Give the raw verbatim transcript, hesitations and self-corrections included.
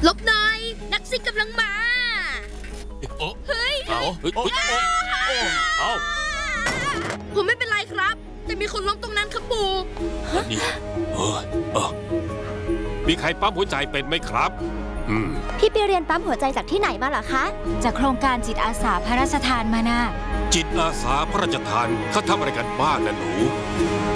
ลบหน่อยนักซิ่งกำลังมาเฮ้ยเอาเอาผมไม่เป็นไรครับแต่มีคนล้มตรงนั้นครับปู่นี่เฮ้ยมีใครปั๊มหัวใจเป็นไหมครับพี่ไปเรียนปั๊มหัวใจจากที่ไหนมาเหรอคะจากโครงการจิตอาสาพระราชทานมานะจิตอาสาพระราชทานเขาทำอะไรกันบ้างนะหนู